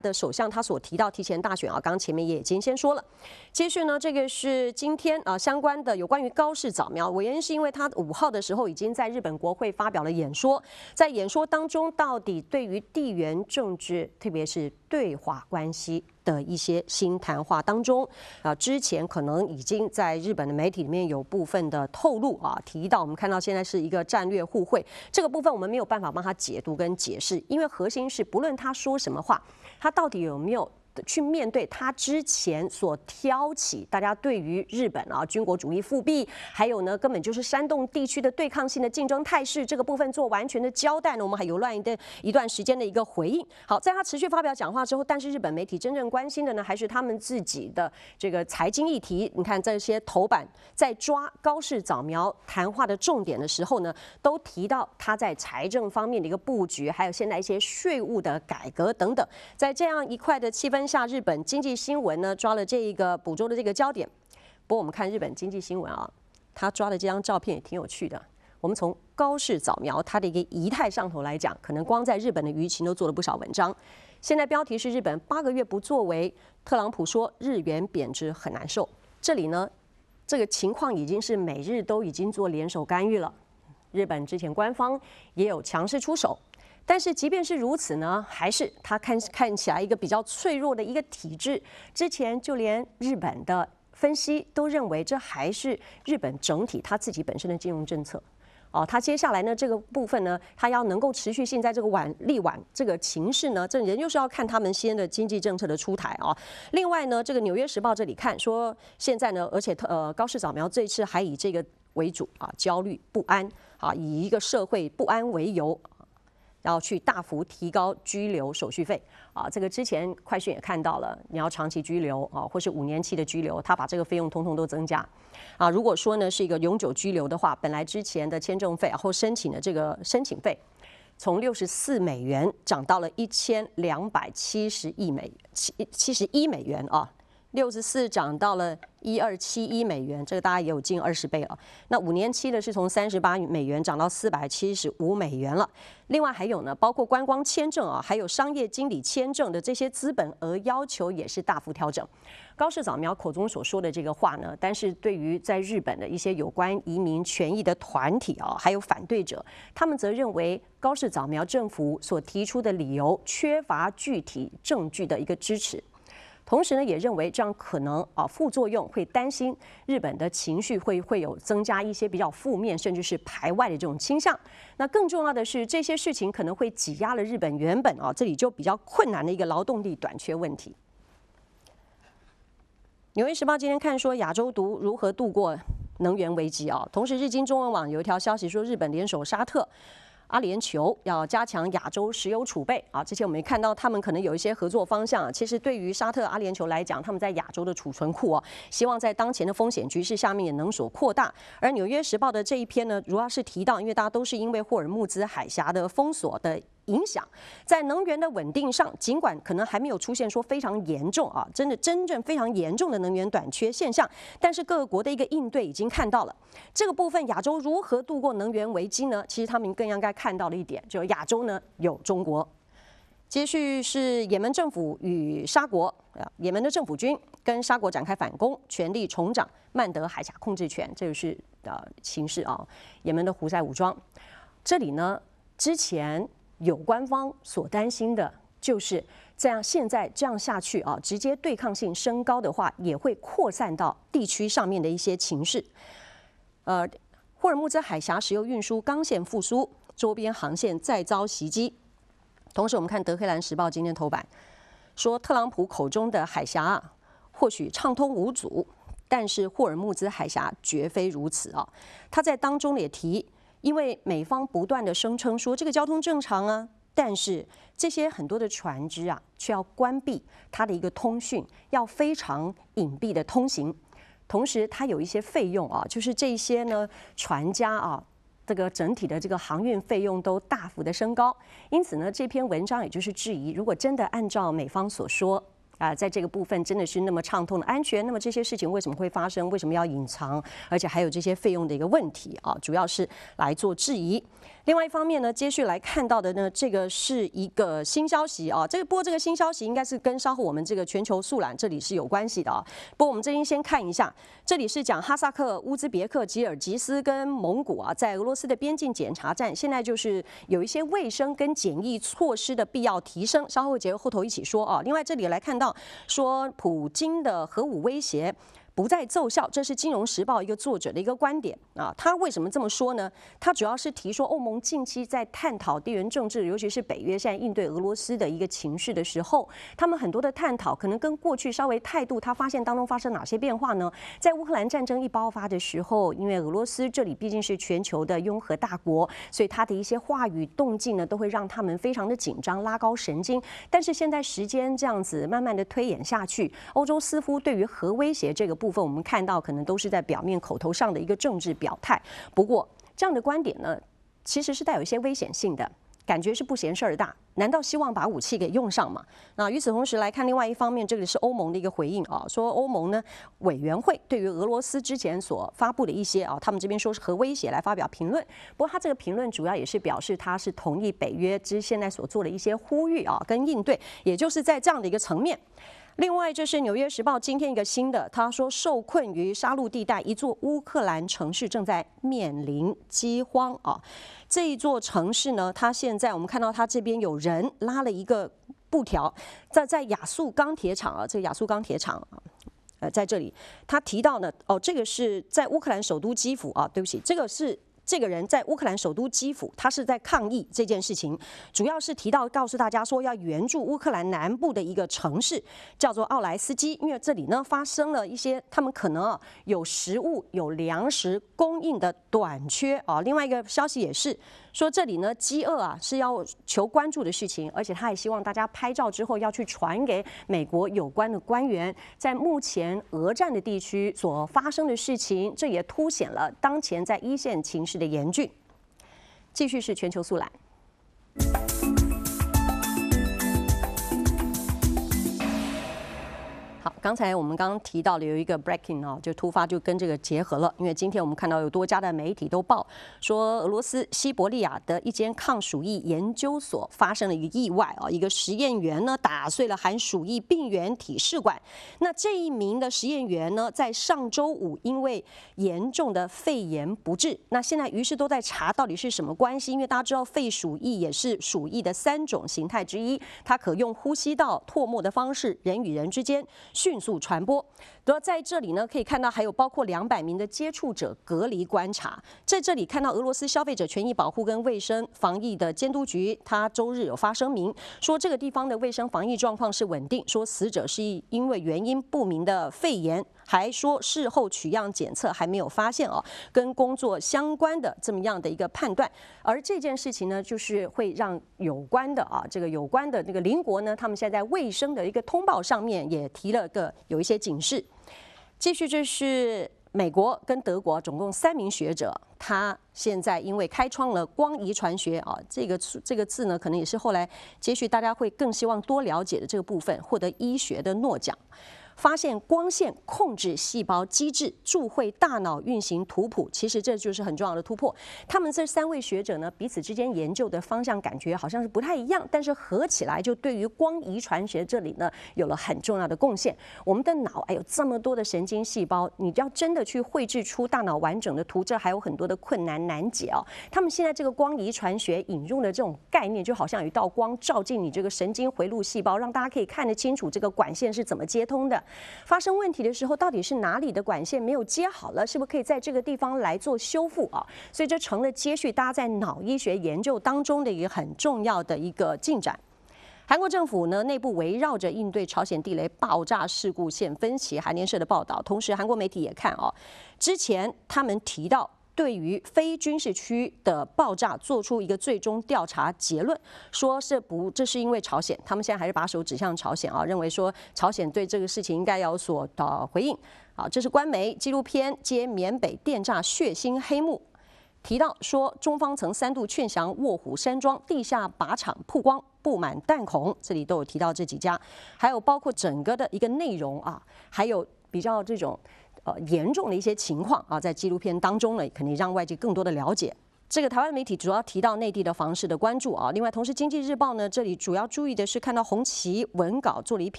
的首相他所提到提前大选啊，刚刚前面也已经先说了。接续呢，这个是今天相关的有关于高市早苗，原因是因为他5号的时候已经在日本国会发表了演说，在演说当中到底对于地缘政治，特别是对华关系的一些新谈话当中之前可能已经在日本的媒体里面有部分的透露提到我们看到现在是一个战略互惠，这个部分我们没有办法帮他解读跟解释，因为核心是不论他说什么话，他到底有没有去面对他之前所挑起大家对于日本军国主义复辟，还有呢根本就是山洞地区的对抗性的竞争态势这个部分做完全的交代呢，我们还有一段时间的一个回应。好，在他持续发表讲话之后，但是日本媒体真正关心的呢，还是他们自己的这个财经议题。你看这些头版在抓高市早苗谈话的重点的时候呢，都提到他在财政方面的一个布局，还有现在一些税务的改革等等。在这样一块的气氛下，日本经济新闻呢抓了这一个捕捉的这个焦点。不过我们看日本经济新闻他抓的这张照片也挺有趣的。我们从高市早苗他的一个仪态上头来讲，可能光在日本的舆情都做了不少文章。现在标题是日本8个月不作为，特朗普说日元贬值很难受。这里呢，这个情况已经是美日都已经做联手干预了，日本之前官方也有强势出手。但是即便是如此呢，还是它看起来一个比较脆弱的一个体制。之前就连日本的分析都认为，这还是日本整体它自己本身的金融政策。它接下来呢这个部分呢，它要能够持续性在这个力挽这个情势呢，这人就是要看他们先的经济政策的出台另外呢，这个《纽约时报》这里看说，现在呢，而且高市早苗这一次还以这个为主焦虑不安以一个社会不安为由。要去大幅提高居留手续费这个之前快讯也看到了，你要长期居留或是5年期的居留，他把这个费用通通都增加如果说呢是一个永久居留的话，本来之前的签证费或申请的这个申请费，从64美元涨到了1271美元64涨到了1271美元，这个大家也有近20倍了。那5年期的是从38美元涨到475美元了。另外还有呢，包括观光签证还有商业经理签证的这些资本额要求也是大幅调整。高市早苗口中所说的这个话呢，但是对于在日本的一些有关移民权益的团体还有反对者，他们则认为高市早苗政府所提出的理由缺乏具体证据的一个支持。同时呢，也认为这样可能副作用会担心日本的情绪会有增加一些比较负面甚至是排外的这种倾向。那更重要的是，这些事情可能会挤压了日本原本这里就比较困难的一个劳动力短缺问题。纽约时报今天看说亚洲如何度过能源危机同时日经中文网有一条消息说，日本联手沙特、阿联酋要加强亚洲石油储备之前我们也看到他们可能有一些合作方向其实对于沙特、阿联酋来讲，他们在亚洲的储存库希望在当前的风险局势下面也能所扩大。而《纽约时报》的这一篇呢，主要是提到，因为大家都是因为霍尔木兹海峡的封锁的影响，在能源的稳定上，尽管可能还没有出现说非常严重真正非常严重的能源短缺现象，但是各国的一个应对已经看到了。这个部分亚洲如何度过能源危机呢？其实他们更应该看到的一点，就是亚洲呢有中国。接续是也门政府与沙国，也门的政府军跟沙国展开反攻，全力重掌曼德海峡控制权，这就是情势也门的胡塞武装。这里呢，之前有官方所担心的就是现在这样下去直接对抗性升高的话，也会扩散到地区上面的一些情势。霍尔木兹海峡石油运输钢线复苏，周边航线再遭袭击。同时，我们看《德黑兰时报》今天头版说，特朗普口中的海峡或许畅通无阻，但是霍尔木兹海峡绝非如此他在当中也提，因为美方不断的声称说这个交通正常但是这些很多的船只却要关闭它的一个通讯，要非常隐蔽的通行。同时，它有一些费用就是这些呢船家这个整体的这个航运费用都大幅的升高。因此呢，这篇文章也就是质疑，如果真的按照美方所说， 在这个部分真的是那么畅通的安全？那么这些事情为什么会发生？为什么要隐藏？而且还有这些费用的一个问题啊，主要是来做质疑。另外一方面呢，接续来看到的呢，这个是一个新消息啊。不过这个新消息应该是跟稍后我们这个全球速览这里是有关系的啊。不过我们这边先看一下，这里是讲哈萨克、乌兹别克、吉尔吉斯跟蒙古啊，在俄罗斯的边境检查站，现在就是有一些卫生跟检疫措施的必要提升。稍后结合后头一起说啊。另外这里来看到说，普京的核武威胁不再奏效，这是《金融时报》一个作者的一个观点啊。他为什么这么说呢？他主要是提说，欧盟近期在探讨地缘政治，尤其是北约现在应对俄罗斯的一个情势的时候，他们很多的探讨可能跟过去稍微态度，他发现当中发生哪些变化呢？在乌克兰战争一爆发的时候，因为俄罗斯这里毕竟是全球的拥核大国，所以他的一些话语动静呢，都会让他们非常的紧张，拉高神经。但是现在时间这样子慢慢的推演下去，欧洲似乎对于核威胁这个部分，我们看到可能都是在表面口头上的一个政治表态。不过这样的观点呢，其实是带有一些危险性的，感觉是不嫌事儿大。难道希望把武器给用上吗？那与此同时来看，另外一方面，这个是欧盟的一个回应啊，说欧盟呢委员会对于俄罗斯之前所发布的一些他们这边说是核威胁来发表评论。不过他这个评论主要也是表示他是同意北约之现在所做的一些呼吁啊跟应对，也就是在这样的一个层面。另外，这是《纽约时报》今天一个新的，他说受困于杀戮地带，一座乌克兰城市正在面临饥荒啊。这一座城市呢，它现在我们看到它这边有人拉了一个布条，在亚速钢铁厂啊，这个亚速钢铁厂啊，在这里他提到呢，这个是在乌克兰首都基辅啊，对不起，这个是。这个人在乌克兰首都基辅，他是在抗议这件事情，主要是提到告诉大家说要援助乌克兰南部的一个城市，叫做奥莱斯基，因为这里呢发生了一些他们可能有食物、有粮食供应的短缺啊。另外一个消息也是说，这里呢饥饿是要求关注的事情，而且他也希望大家拍照之后要去传给美国有关的官员，在目前俄战的地区所发生的事情，这也凸显了当前在一线情势的严峻。继续是全球速览。好，刚才我们刚刚提到了有一个 breaking 就突发就跟这个结合了，因为今天我们看到有多家的媒体都报说，俄罗斯西伯利亚的一间抗鼠疫研究所发生了一个意外一个实验员呢打碎了含鼠疫病原体试管。那这一名的实验员呢，在上周五因为严重的肺炎不治，那现在于是都在查到底是什么关系，因为大家知道肺鼠疫也是鼠疫的3种形态之一，它可用呼吸道唾沫的方式，人与人之间迅速传播。在这里呢，可以看到还有包括200名的接触者隔离观察。在这里看到俄罗斯消费者权益保护跟卫生防疫的监督局，他周日有发声明说，这个地方的卫生防疫状况是稳定，说死者是因为原因不明的肺炎，还说事后取样检测还没有发现跟工作相关的这么样的一个判断。而这件事情呢，就是会让有关的这个邻国呢，他们现在在卫生的一个通报上面也提了有一些警示。继续，这是美国跟德国总共3名学者，他现在因为开创了光遗传学这个字呢，可能也是后来接续大家会更希望多了解的这个部分，获得医学的诺奖。发现光线控制细胞机制，助会大脑运行图谱，其实这就是很重要的突破。他们这3位学者呢，彼此之间研究的方向感觉好像是不太一样，但是合起来就对于光遗传学这里呢有了很重要的贡献。我们的脑有这么多的神经细胞，你要真的去绘制出大脑完整的图，这还有很多的困难难解他们现在这个光遗传学引入的这种概念，就好像有一道光照进你这个神经回路细胞，让大家可以看得清楚这个管线是怎么接通的。发生问题的时候，到底是哪里的管线没有接好了，是不是可以在这个地方来做修复所以这成了接续大家在脑医学研究当中的一个很重要的一个进展。韩国政府呢内部围绕着应对朝鲜地雷爆炸事故现分歧，韩联社的报道。同时，韩国媒体也看之前他们提到，对于非军事区的爆炸做出一个最终调查结论，说这是因为朝鲜，他们现在还是把手指向朝鲜认为说朝鲜对这个事情应该有所回应这是官媒纪录片揭缅北电诈血腥黑幕。 提到说，中方曾3度劝降卧虎山庄地下靶场曝光布满弹孔，这里都有提到这几家，还有包括整个的一个内容啊，还有比较这种严重的一些情况啊，在纪录片当中呢，肯定让外界更多的了解。这个台湾媒体主要提到内地的房市的关注啊，另外同时《经济日报》呢，这里主要注意的是看到红旗文稿做了一篇。